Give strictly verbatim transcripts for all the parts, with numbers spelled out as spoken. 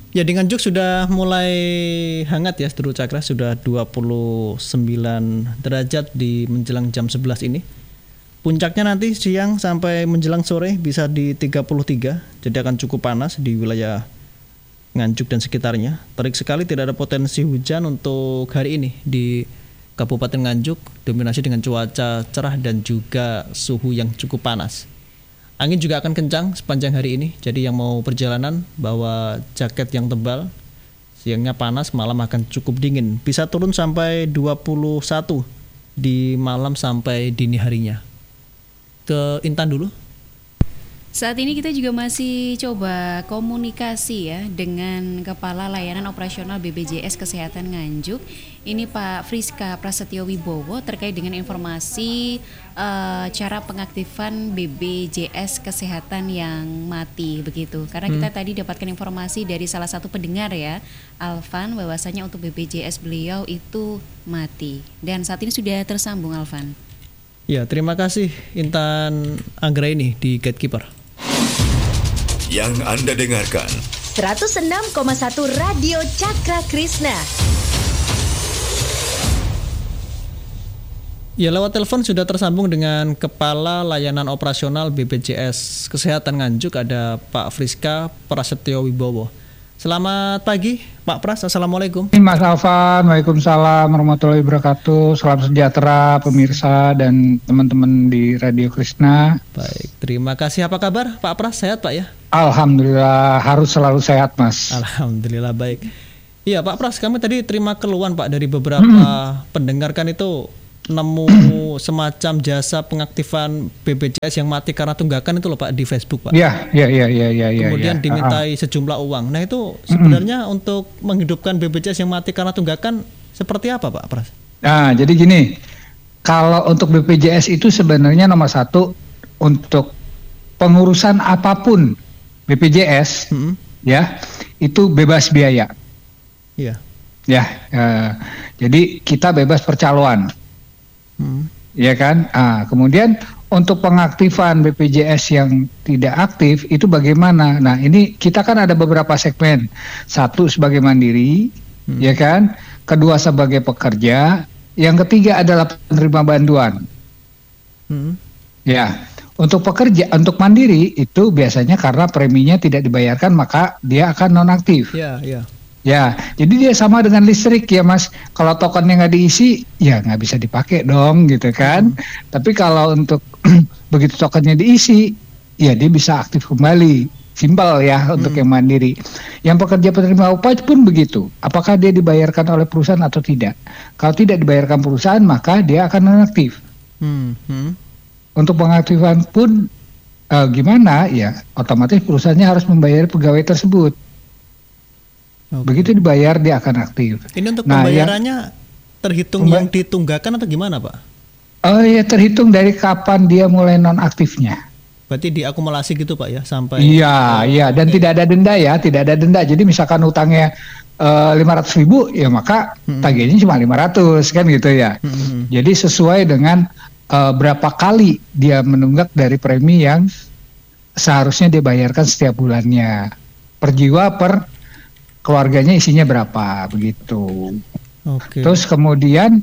Ya, di Nganjuk sudah mulai hangat ya, Sedulur Cakra, sudah dua puluh sembilan derajat di menjelang jam sebelas ini. Puncaknya nanti siang sampai menjelang sore bisa di tiga puluh tiga, jadi akan cukup panas di wilayah Nganjuk dan sekitarnya. Terik sekali, tidak ada potensi hujan untuk hari ini di Kabupaten Nganjuk, dominasi dengan cuaca cerah dan juga suhu yang cukup panas. Angin juga akan kencang sepanjang hari ini, jadi yang mau perjalanan bawa jaket yang tebal. Siangnya panas, malam akan cukup dingin. Bisa turun sampai dua puluh satu di malam sampai dini harinya. Ke Intan dulu. Saat ini kita juga masih coba komunikasi ya dengan Kepala Layanan Operasional B P J S Kesehatan Nganjuk. Ini Pak Friska Prasetyo Wibowo terkait dengan informasi uh, cara pengaktifan B P J S Kesehatan yang mati begitu. Karena kita hmm. tadi dapatkan informasi dari salah satu pendengar ya, Alvan, bahwasanya untuk B P J S beliau itu mati. Dan saat ini sudah tersambung Alvan. Ya, terima kasih Intan Anggraini di Gatekeeper. Yang Anda dengarkan seratus enam koma satu Radio Cakra Krishna. Ya, lewat telepon sudah tersambung dengan Kepala Layanan Operasional B P J S Kesehatan Nganjuk, ada Pak Friska Prasetyo Wibowo. Selamat pagi Pak Pras, Assalamualaikum. Mas Alvan, Waalaikumsalam warahmatullahi wabarakatuh. Salam sejahtera pemirsa dan teman-teman di Radio Krishna. Baik, terima kasih. Apa kabar Pak Pras, sehat Pak ya? Alhamdulillah, harus selalu sehat Mas. Alhamdulillah, baik. Iya Pak Pras, kami tadi terima keluhan Pak dari beberapa hmm. pendengar kan itu nemu semacam jasa pengaktifan B P J S yang mati karena tunggakan itu loh Pak di Facebook Pak. Iya, iya, iya, iya, iya. Kemudian ya, dimintai uh-uh. sejumlah uang. Nah itu sebenarnya mm-hmm. untuk menghidupkan B P J S yang mati karena tunggakan seperti apa Pak Pras? Nah jadi gini, kalau untuk B P J S itu sebenarnya nomor satu untuk pengurusan apapun B P J S mm-hmm. ya itu bebas biaya. Iya. Ya, uh, jadi kita bebas percaloan. Hmm. Ya kan. Ah, kemudian untuk pengaktifan B P J S yang tidak aktif itu bagaimana? Nah ini kita kan ada beberapa segmen. Satu sebagai mandiri, hmm. ya kan. Kedua sebagai pekerja. Yang ketiga adalah penerima bantuan. Hmm. Ya. Untuk pekerja, untuk mandiri itu biasanya karena preminya tidak dibayarkan maka dia akan nonaktif. Ya, ya. Ya, jadi dia sama dengan listrik ya Mas. Kalau tokennya nggak diisi, ya nggak bisa dipakai dong gitu kan. Hmm. Tapi kalau untuk begitu tokennya diisi, ya dia bisa aktif kembali. Simpel ya hmm. untuk yang mandiri. Yang pekerja penerima upah pun begitu. Apakah dia dibayarkan oleh perusahaan atau tidak? Kalau tidak dibayarkan perusahaan, maka dia akan nonaktif. Hmm. Hmm. Untuk pengaktifan pun uh, gimana? Ya, otomatis perusahaannya harus membayar pegawai tersebut. Okay. Begitu dibayar dia akan aktif. Ini untuk nah, pembayarannya yang, terhitung yang ditunggakan atau gimana Pak? Oh ya terhitung dari kapan dia mulai nonaktifnya. Berarti diakumulasi gitu Pak ya sampai. Iya iya okay. Dan tidak ada denda ya, tidak ada denda. Jadi misalkan utangnya uh, lima ratus ribu ya maka hmm. tagihnya cuma lima ratus kan gitu ya. Hmm. Jadi sesuai dengan uh, berapa kali dia menunggak dari premi yang seharusnya dia bayarkan setiap bulannya. Per jiwa per keluarganya isinya berapa begitu. Okay. Terus kemudian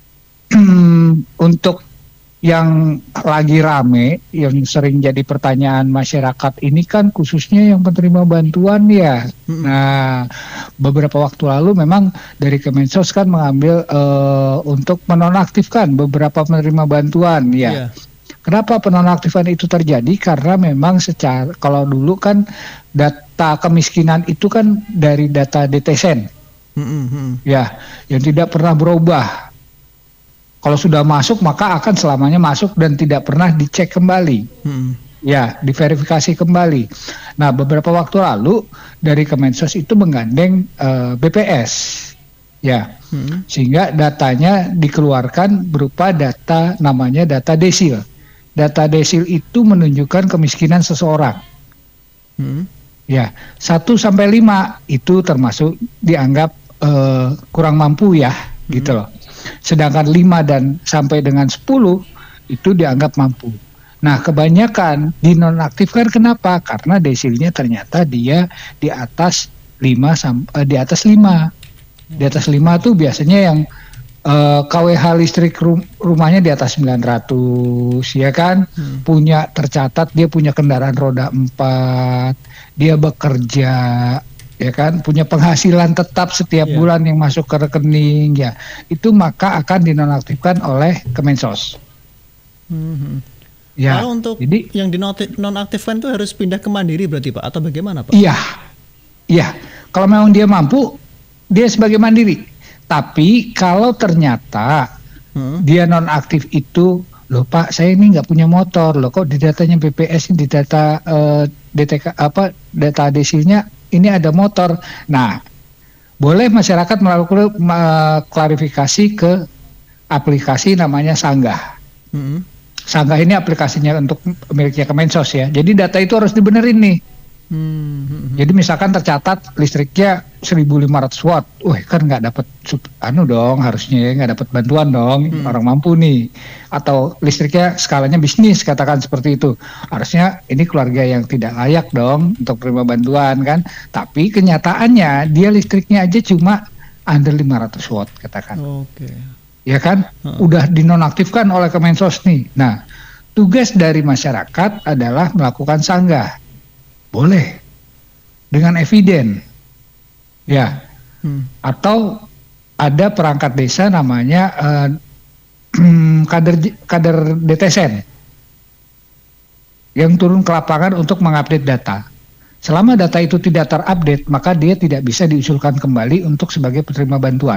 untuk yang lagi rame yang sering jadi pertanyaan masyarakat ini kan khususnya yang penerima bantuan ya. Mm-hmm. Nah beberapa waktu lalu memang dari Kemensos kan mengambil uh, untuk menonaktifkan beberapa penerima bantuan ya. Yeah. Kenapa penonaktifan itu terjadi? Karena memang secara kalau dulu kan data kemiskinan itu kan dari data D T S E N, mm-hmm. ya, yang tidak pernah berubah. Kalau sudah masuk maka akan selamanya masuk dan tidak pernah dicek kembali, mm-hmm. ya, diverifikasi kembali. Nah, beberapa waktu lalu dari Kemensos itu menggandeng uh, B P S, ya, mm-hmm. sehingga datanya dikeluarkan berupa data namanya data desil. Data desil itu menunjukkan kemiskinan seseorang. Hmm. Ya, satu sampai lima itu termasuk dianggap uh, kurang mampu ya, hmm. gitu loh. Sedangkan lima dan sampai dengan sepuluh itu dianggap mampu. Nah, kebanyakan dinonaktifkan kenapa? Karena desilnya ternyata dia di atas lima sam- eh, di atas lima. Di atas lima tuh biasanya yang Uh, K W H listrik rum- rumahnya di atas sembilan ratus, ya kan, hmm. punya tercatat dia punya kendaraan roda empat, dia bekerja, ya kan, punya penghasilan tetap setiap yeah. bulan yang masuk ke rekening, ya, itu maka akan dinonaktifkan oleh Kemensos. Hmm. Ya, kalau untuk jadi, yang dinonaktifkan itu harus pindah ke Mandiri berarti Pak, atau bagaimana Pak? Iya, iya, kalau memang dia mampu, dia sebagai mandiri. Tapi kalau ternyata hmm. dia nonaktif itu, loh Pak, saya ini nggak punya motor, loh kok di datanya B P S di data uh, D T K apa data desilnya ini ada motor. Nah, boleh masyarakat melakukan uh, klarifikasi ke aplikasi namanya Sanggah. Hmm. Sanggah ini aplikasinya untuk miliknya Kemensos ya. Jadi data itu harus dibenerin nih. Hmm. Jadi misalkan tercatat listriknya seribu lima ratus watt, wah kan nggak dapat anu dong, harusnya ya nggak dapat bantuan dong, hmm. orang mampu nih. Atau listriknya skalanya bisnis, katakan seperti itu, harusnya ini keluarga yang tidak layak dong untuk terima bantuan kan. Tapi kenyataannya dia listriknya aja cuma under lima ratus watt katakan. Oke. Okay. Ya kan, hmm. udah dinonaktifkan oleh Kemensos nih. Nah, tugas dari masyarakat adalah melakukan sanggah. Boleh dengan eviden, ya, hmm. atau ada perangkat desa namanya uh, kader kader D T S N yang turun ke lapangan untuk mengupdate data. Selama data itu tidak terupdate, maka dia tidak bisa diusulkan kembali untuk sebagai penerima bantuan.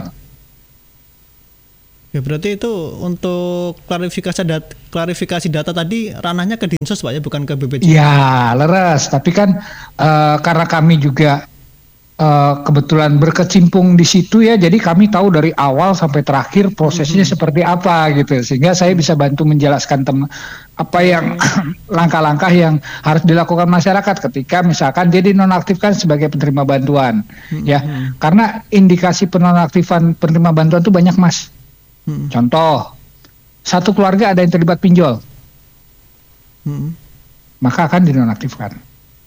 Ya berarti itu untuk klarifikasi data, klarifikasi data tadi ranahnya ke Dinsos Pak ya, bukan ke B P J S. Ya leres, tapi kan uh, karena kami juga uh, kebetulan berkecimpung di situ ya, jadi kami tahu dari awal sampai terakhir prosesnya mm-hmm. seperti apa gitu, sehingga saya bisa bantu menjelaskan tem- apa yang langkah-langkah yang harus dilakukan masyarakat ketika misalkan dia dinonaktifkan sebagai penerima bantuan, mm-hmm. ya, karena indikasi penonaktifan penerima bantuan itu banyak Mas. Hmm. Contoh, satu keluarga ada yang terlibat pinjol, hmm. maka akan dinonaktifkan.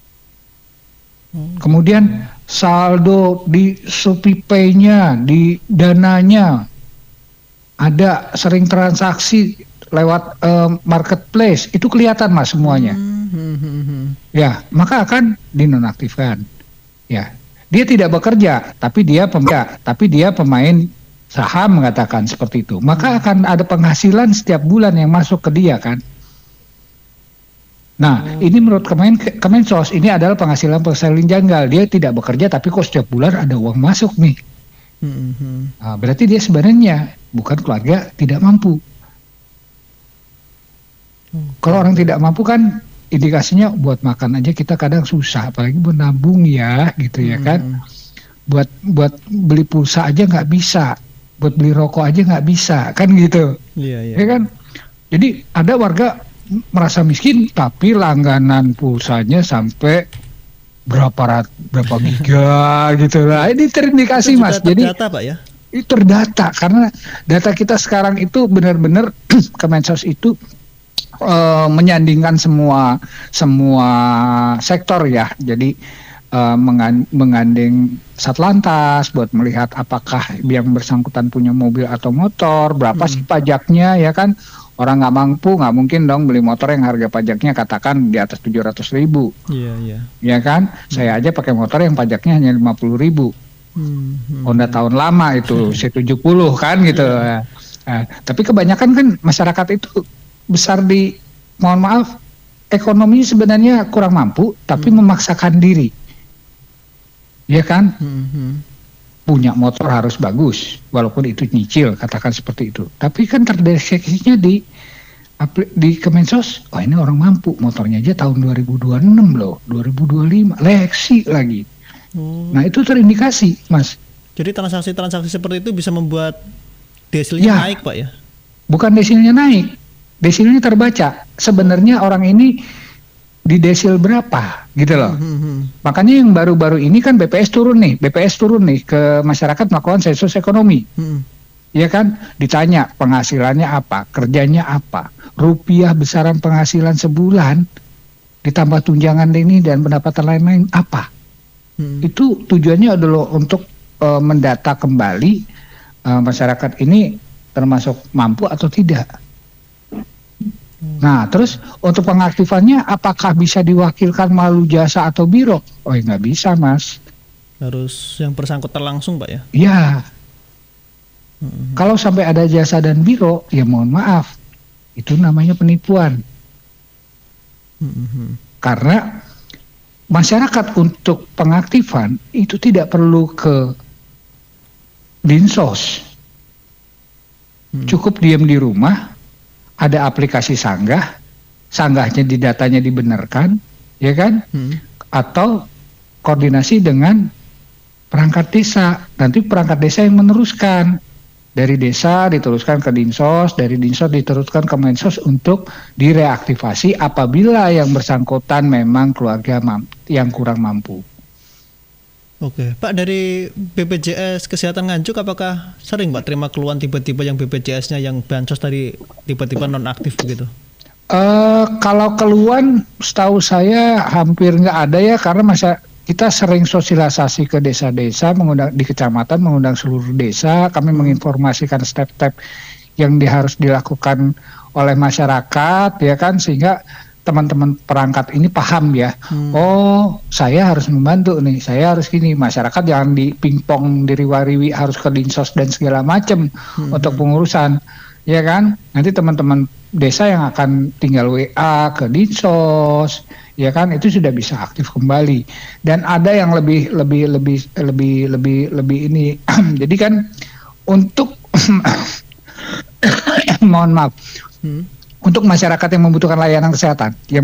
Hmm. Kemudian saldo di ShopeePay-nya, di dananya, ada sering transaksi lewat uh, marketplace, itu kelihatan Mas semuanya. Hmm. Hmm. Hmm. Ya, maka akan dinonaktifkan. Ya, dia tidak bekerja, tapi dia pemain, tapi dia pemain saham mengatakan seperti itu, maka akan ada penghasilan setiap bulan yang masuk ke dia kan. Nah, hmm. ini menurut Kemen Kemensos ini adalah penghasilan penghasilan janggal. Dia tidak bekerja tapi kok setiap bulan ada uang masuk nih. Hmm. Nah, berarti dia sebenarnya bukan keluarga tidak mampu. Hmm. Kalau orang tidak mampu kan indikasinya buat makan aja kita kadang susah, apalagi buat nabung ya gitu ya kan. Hmm. Buat buat beli pulsa aja nggak bisa. Buat beli rokok aja nggak bisa, kan gitu. Iya, iya. Ya kan? Jadi ada warga merasa miskin, tapi langganan pulsanya sampai berapa rat, berapa giga gitu lah. Ini terindikasi Mas. Jadi terdata Pak ya? Itu terdata, karena data kita sekarang itu benar-benar Kemensos itu uh, menyandingkan semua semua sektor ya. Jadi Uh, mengandeng Satlantas buat melihat apakah yang bersangkutan punya mobil atau motor, berapa hmm. sih pajaknya ya kan. Orang nggak mampu, nggak mungkin dong beli motor yang harga pajaknya katakan di atas tujuh ratus ribu. Iya, iya. Ya kan, hmm. saya aja pakai motor yang pajaknya hanya lima puluh ribu. Hmm. Hmm. Honda tahun lama itu C tujuh puluh kan gitu. Yeah. Nah, tapi kebanyakan kan masyarakat itu besar di, mohon maaf, ekonominya sebenarnya kurang mampu, tapi hmm. memaksakan diri. Ya kan, hmm. punya motor harus bagus, walaupun itu nyicil, katakan seperti itu. Tapi kan terdeteksinya di di Kemensos, oh ini orang mampu, motornya aja tahun dua ribu dua puluh enam loh, dua ribu dua puluh lima, Lexi lagi. Hmm. Nah itu terindikasi, Mas. Jadi transaksi-transaksi seperti itu bisa membuat desilnya ya, naik, Pak ya? Bukan desilnya naik, desilnya terbaca. Sebenarnya orang ini di desil berapa gitu loh. Hmm, hmm. Makanya yang baru-baru ini kan B P S turun nih, B P S turun nih ke masyarakat melakukan sensus ekonomi. Hmm. Ya kan, ditanya penghasilannya apa, kerjanya apa, rupiah besaran penghasilan sebulan ditambah tunjangan ini dan pendapatan lain-lain apa. hmm. itu tujuannya adalah untuk uh, mendata kembali uh, masyarakat ini termasuk mampu atau tidak. Nah, terus untuk pengaktifannya apakah bisa diwakilkan melalui jasa atau biro? Oh, ya nggak bisa, Mas. Harus yang bersangkutan langsung, Pak ya? Iya. Mm-hmm. Kalau sampai ada jasa dan biro, ya mohon maaf, itu namanya penipuan. Mm-hmm. Karena masyarakat untuk pengaktifan itu tidak perlu ke Dinsos. Mm. Cukup diam di rumah, ada aplikasi sanggah, sanggahnya di datanya dibenarkan, ya kan? Hmm. Atau koordinasi dengan perangkat desa. Nanti perangkat desa yang meneruskan. Dari desa diteruskan ke Dinsos, dari Dinsos diteruskan ke Mensos untuk direaktivasi apabila yang bersangkutan memang keluarga mampu, yang kurang mampu. Oke, Pak, dari B P J S Kesehatan Nganjuk apakah sering Pak terima keluhan tiba-tiba yang B P J S-nya yang bansos tadi tiba-tiba nonaktif begitu? Uh, kalau keluhan setahu saya hampir nggak ada ya, karena masa kita sering sosialisasi ke desa-desa, mengundang di kecamatan, mengundang seluruh desa, kami menginformasikan step-step yang di, harus dilakukan oleh masyarakat, ya kan, sehingga teman-teman perangkat ini paham ya, hmm. oh saya harus membantu nih, saya harus gini, masyarakat jangan di pingpong diriwariwi harus ke Dinsos dan segala macam hmm. untuk pengurusan, ya kan, nanti teman-teman desa yang akan tinggal W A ke Dinsos, ya kan, itu sudah bisa aktif kembali. Dan ada yang lebih lebih lebih lebih lebih lebih ini, jadi kan untuk mohon maaf. Hmm. Untuk masyarakat yang membutuhkan layanan kesehatan, yang